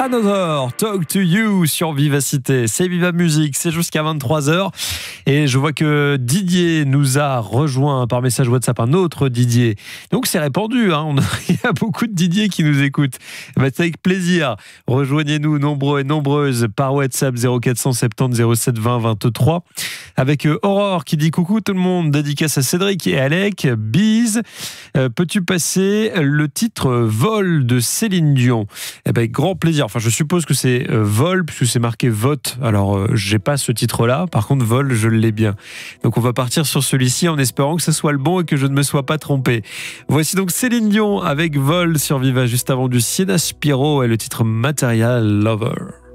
Another Talk to You sur Vivacité. C'est Viva Musique, c'est jusqu'à 23h. Et je vois que Didier nous a rejoint par message WhatsApp, un autre Didier. Donc c'est répandu, hein. Il y a beaucoup de Didier qui nous écoutent. C'est avec plaisir. Rejoignez-nous nombreux et nombreuses par WhatsApp 0470 07 20 23. Avec Aurore qui dit coucou tout le monde, dédicace à Cédric et Alec. Bise, peux-tu passer le titre Vol de Céline Dion? Eh ben, grand plaisir. Enfin, je suppose que c'est Vol, puisque c'est marqué vote. Alors, j'ai pas ce titre-là. Par contre, Vol, je l'ai bien. Donc, on va partir sur celui-ci en espérant que ce soit le bon et que je ne me sois pas trompé. Voici donc Céline Dion avec Vol sur Viva, juste avant du Sienna Spiro et le titre Material Lover.